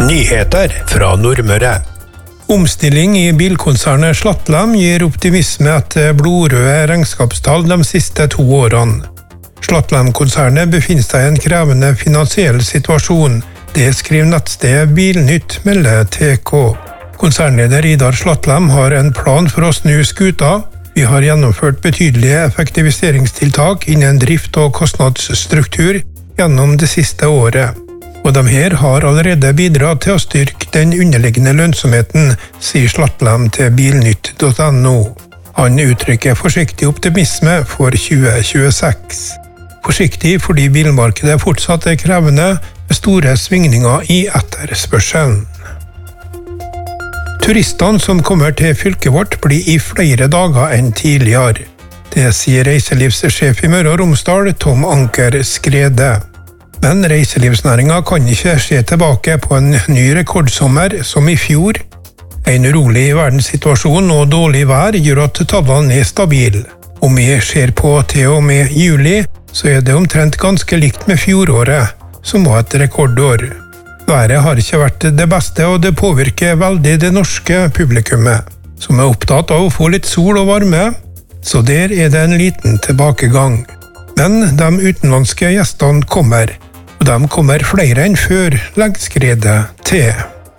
Nyheter fra Nordmøre. Omstilling i bilkonsernet Slatlam gir optimisme etter blodrøde regnskapstall de siste 2 årene. Slatlam-konsernet befinner seg i en krevende finansiell situasjon. Det skriver nettstedet Bilnytt, melder TK. Konsernleder Idar Slatlam har en plan for å snu skuta. Vi har gjennomført betydelige effektiviseringstiltak innen drift og kostnadsstruktur gjennom det siste året. Og de her har allerede bidratt til å styrke den underliggende lønnsomheten, sier Slatlam til bilnytt.no. Han uttrykker forsiktig optimisme for 2026. Forsiktig fordi bilmarkedet fortsatt er krevende, med store svingninger i etterspørselen. Turistene som kommer til fylket vårt blir i flere dager enn tidligere. Det sier reiselivssjef i Møre og Romsdal, Tom Anker Skrede. Men reiselivsnæringen kan ikke se tilbake på en ny rekordsommer som i fjor. En urolig verdenssituasjon og dårlig vær gjør at tallene er stabile. Om vi ser på til og med juli, så er det omtrent ganske likt med fjoråret, som var et rekordår. Været har ikke vært det beste, og det påvirker veldig det norske publikummet, som er opptatt av å få litt sol og varme, så der er det en liten tilbakegang. Men de utenlandske gjestene kommer, og de kommer flere enn før, legger Skrede til.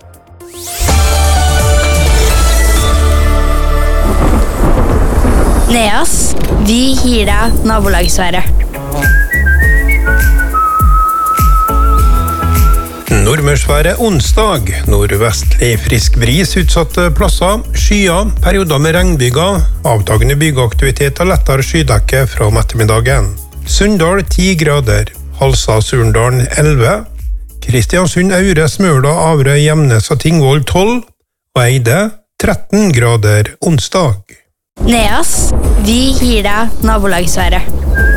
Neas, vi gir deg nabolagsværet. Nordmørsværet onsdag. Nordvestlig frisk bris utsatte plasser, skyer, perioder med regnbyger, avtagende bygeaktivitet og lettere skydekke fra ettermiddagen. Sunndal 10 grader, Halsa-Surndalen 11, Kristiansund, Aure, Smøla, Averøy, Gjemnes og Tingvoll 12, og Eide 13 grader onsdag. Neas, vi gir deg nabolagsværet.